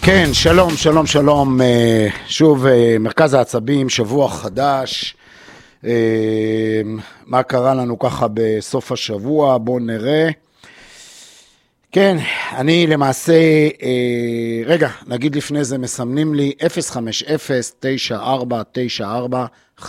כן, שלום, שלום, שלום. שוב, מרכז העצבים, שבוע חדש. מה קרה לנו ככה בסוף השבוע? בואו נראה. כן, אני למעשה, רגע, נגיד לפני זה, מסמנים לי 050-9494-594,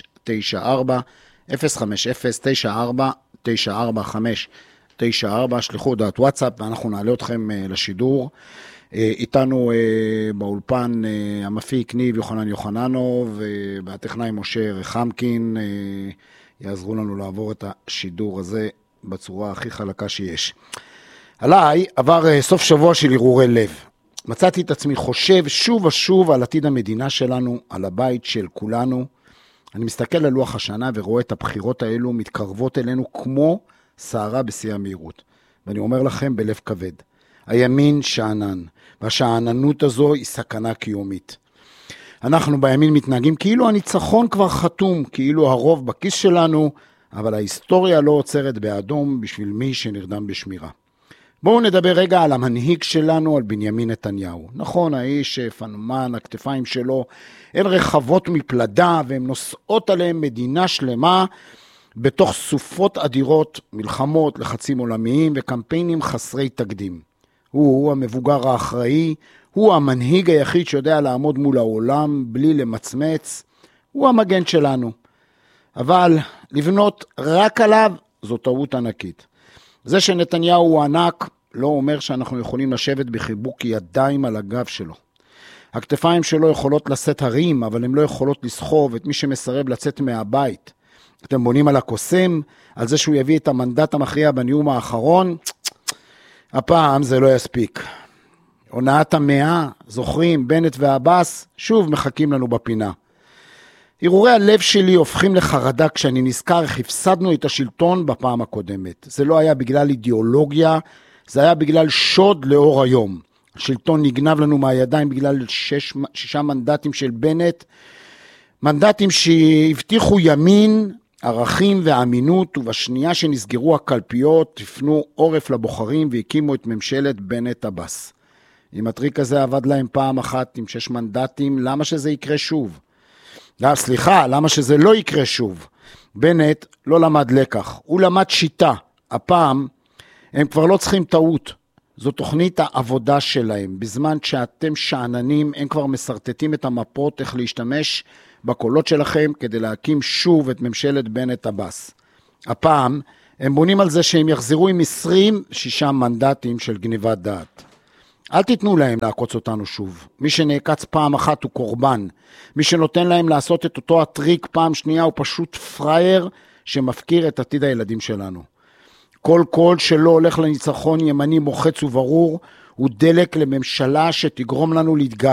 050-9494-594, שלחו הודעת וואטסאפ ואנחנו נעלה אתכם לשידור. איתנו באולפן המפיק ניב יוחנן יוחננוב והטכנאי משה רחמקין יעזרו לנו לעבור את השידור הזה בצורה הכי חלקה שיש. עליי עבר סוף שבוע של הרהורי לב. מצאתי את עצמי חושב שוב ושוב על עתיד המדינה שלנו, על הבית של כולנו. אני מסתכל על לוח השנה ורואה את הבחירות האלו מתקרבות אלינו כמו שערה בשיא המהירות. ואני אומר לכם בלב כבד, הימין שענן, והשעננות הזו היא סכנה קיומית. אנחנו בימין מתנהגים כאילו הניצחון כבר חתום, כאילו הרוב בכיס שלנו, אבל ההיסטוריה לא עוצרת באדום בשביל מי שנרדם בשמירה. בואו נדבר רגע על המנהיג שלנו, על בנימין נתניהו. נכון, האיש פנומן, הכתפיים שלו, הן רחבות מפלדה, והן נושאות עליהן מדינה שלמה, בתוך סופות אדירות, מלחמות, לחצים עולמיים וקמפיינים חסרי תקדים. הוא המבוגר האחראי, הוא המנהיג היחיד שיודע לעמוד מול העולם בלי למצמץ, הוא המגן שלנו. אבל לבנות רק עליו זו טעות ענקית. זה שנתניהו הוא ענק לא אומר שאנחנו יכולים לשבת בחיבוק ידיים על הגב שלו. הכתפיים שלו יכולות לשאת הרים, אבל הן לא יכולות לסחוב את מי שמסרב לצאת מהבית. אתם בונים על הקוסם, על זה שהוא יביא את המנדט המכריע בנאום האחרון, הפעם זה לא יספיק. הונאת המאה, זוכרים, בנט ועבאס, שוב מחכים לנו בפינה. הרהורי הלב שלי הופכים לחרדה כשאני נזכר איך הפסדנו את השלטון בפעם הקודמת. זה לא היה בגלל אידיאולוגיה, זה היה בגלל שוד לאור היום. השלטון נגנב לנו מהידיים בגלל 6 מנדטים של בנט, מנדטים שהבטיחו ימין, ערכים ואמינות, ובשנייה שנסגרו הקלפיות, הפנו עורף לבוחרים והקימו את ממשלת בנט עבאס. אם הטריק הזה עבד להם פעם אחת עם 6 מנדטים, למה שזה יקרה שוב? למה שזה לא יקרה שוב? בנט לא למד לקח, הוא למד שיטה. הפעם הם כבר לא צריכים טעות. זו תוכנית העבודה שלהם. בזמן שאתם שעננים, הם כבר מסרטטים את המפות איך להשתמש בקולות שלכם כדי להקים שוב את ממשלת בנט עבאס. הפעם הם בונים על זה שהם יחזרו עם 26 מנדטים של גניבת דעת. אל תיתנו להם לעקוץ אותנו שוב. מי שנעקץ פעם אחת הוא קורבן. מי שנותן להם לעשות את אותו הטריק פעם שנייה הוא פשוט פרייר שמפקיר את עתיד הילדים שלנו. כל קול שלא הולך לניצחון ימני מוחץ וברור הוא דלק לממשלה שתגרום לנו להתגעגע.